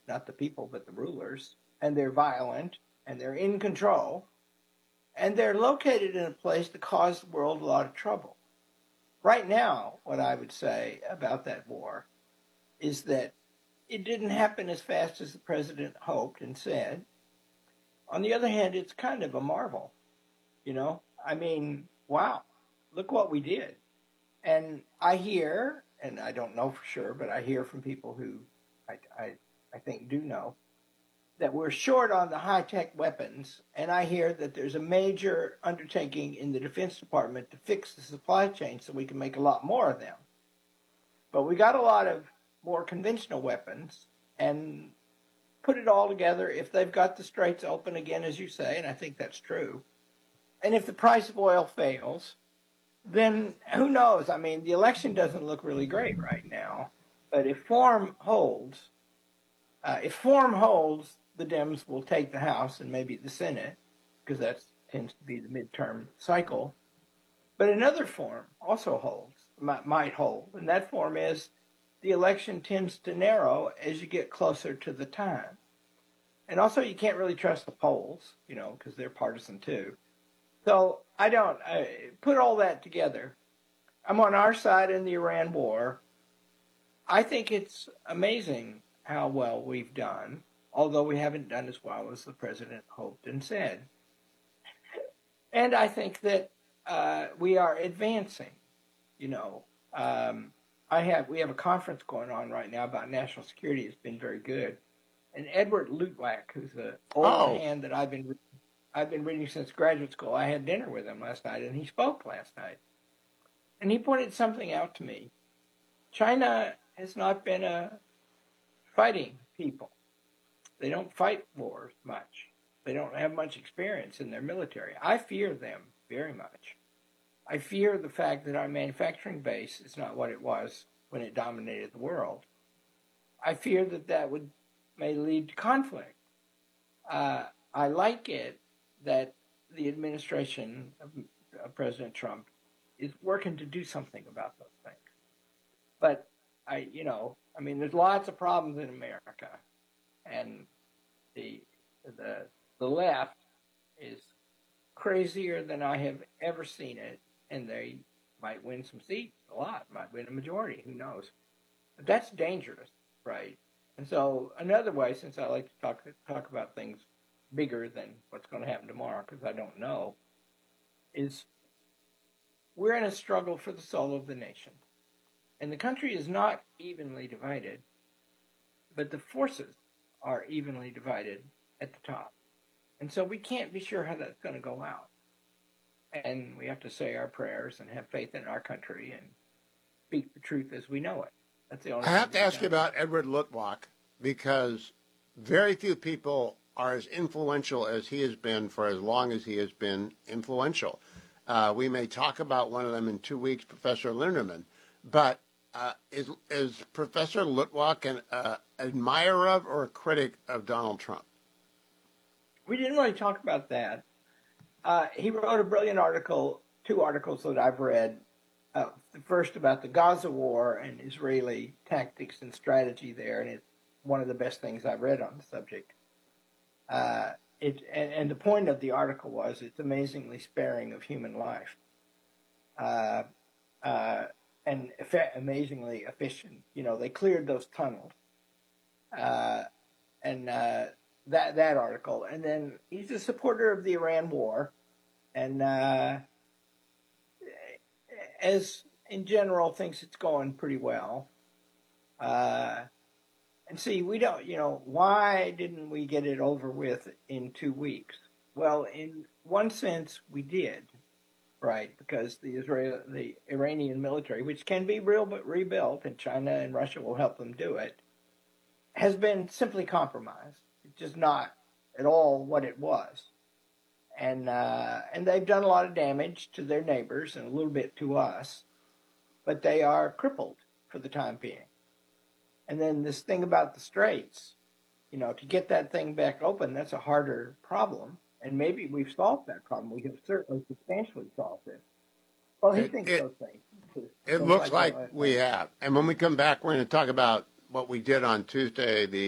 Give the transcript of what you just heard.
not the people, but the rulers, and they're violent, and they're in control, and they're located in a place that caused the world a lot of trouble. Right now, what I would say about that war is that it didn't happen as fast as the president hoped and said. On the other hand, it's kind of a marvel, you know? I mean, wow, look what we did. And I hear, and I don't know for sure, but I hear from people who I think do know that we're short on the high tech weapons. And I hear that there's a major undertaking in the Defense Department to fix the supply chain so we can make a lot more of them. But we got a lot of more conventional weapons, and put it all together, if they've got the straits open again, as you say, and I think that's true, and if the price of oil fails, then who knows? I mean, the election doesn't look really great right now, but if form holds, the Dems will take the House and maybe the Senate, because that tends to be the midterm cycle. But another form also might hold, and that form is the election tends to narrow as you get closer to the time. And also, you can't really trust the polls, because they're partisan too. So I put all that together. I'm on our side in the Iran war. I think it's amazing how well we've done, although we haven't done as well as the president hoped and said. And I think that we are advancing. You know, we have a conference going on right now about national security. It's been very good. And Edward Luttwak, who's an old hand that I've been reading since graduate school. I had dinner with him last night, and he spoke last night. And he pointed something out to me. China has not been a fighting people. They don't fight wars much. They don't have much experience in their military. I fear them very much. I fear the fact that our manufacturing base is not what it was when it dominated the world. I fear that may lead to conflict. I like it that the administration of President Trump is working to do something about those things. But there's lots of problems in America, and the left is crazier than I have ever seen it, and they might win some seats, might win a majority, who knows? But that's dangerous, right? And so another way, since I like to talk about things bigger than what's going to happen tomorrow, because I don't know, is we're in a struggle for the soul of the nation. And the country is not evenly divided, but the forces are evenly divided at the top. And so we can't be sure how that's going to go out. And we have to say our prayers and have faith in our country and speak the truth as we know it. That's the only I thing have to ask you about Edward Luttwak, because very few people are as influential as he has been for as long as he has been influential. We may talk about one of them in 2 weeks, Professor Linderman. But is Professor Luttwak an admirer of or a critic of Donald Trump? We didn't really talk about that. He wrote a brilliant article, 2 articles that I've read. The first about the Gaza war and Israeli tactics and strategy there, and it's one of the best things I've read on the subject. And the point of the article was it's amazingly sparing of human life, and amazingly efficient. They cleared those tunnels, and that article. And then he's a supporter of the Iran war, and as in general thinks it's going pretty well. And see, we don't, why didn't we get it over with in 2 weeks? Well, in one sense, we did, right? Because the Iranian military, which can be rebuilt, and China and Russia will help them do it, has been simply compromised. It's just not at all what it was. And they've done a lot of damage to their neighbors and a little bit to us, but they are crippled for the time being. And then this thing about the straits, to get that thing back open, that's a harder problem. And maybe we've solved that problem. We have certainly substantially solved it. Well, he thinks those things. It looks like we have. And when we come back, we're going to talk about what we did on Tuesday, the